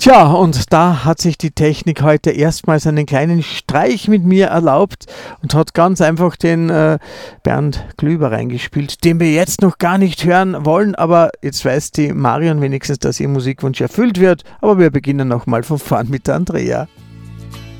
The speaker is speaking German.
Tja, und da hat sich die Technik heute erstmals einen kleinen Streich mit mir erlaubt und hat ganz einfach den Bernd Glüber reingespielt, den wir jetzt noch gar nicht hören wollen, aber jetzt weiß die Marion wenigstens, dass ihr Musikwunsch erfüllt wird, aber wir beginnen nochmal von vorn mit der Andrea.